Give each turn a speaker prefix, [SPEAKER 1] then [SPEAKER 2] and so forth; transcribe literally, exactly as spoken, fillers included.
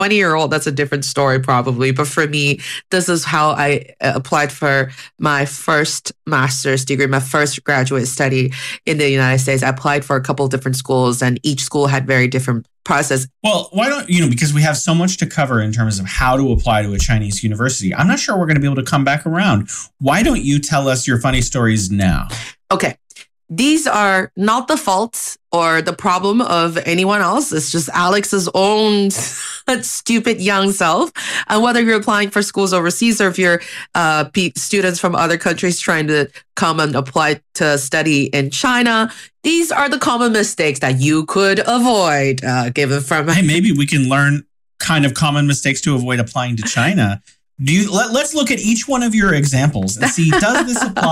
[SPEAKER 1] twenty-year-old, that's a different story probably. But for me, this is how I uh, applied for my first master's degree, my first graduate study in the United States. I applied for a couple of different schools, and each school had very different process.
[SPEAKER 2] Well, why don't, you know, because we have so much to cover in terms of how to apply to a Chinese university. I'm not sure we're going to be able to come back around. Why don't you tell us your funny stories now?
[SPEAKER 1] Okay. These are not the fault or the problem of anyone else. It's just Alex's own stupid young self. And whether you're applying for schools overseas or if you're uh, pe- students from other countries trying to come and apply to study in China, these are the common mistakes that you could avoid, uh, given from...
[SPEAKER 2] Hey, maybe we can learn kind of common mistakes to avoid applying to China. Do you? Let, let's look at each one of your examples and see, does this apply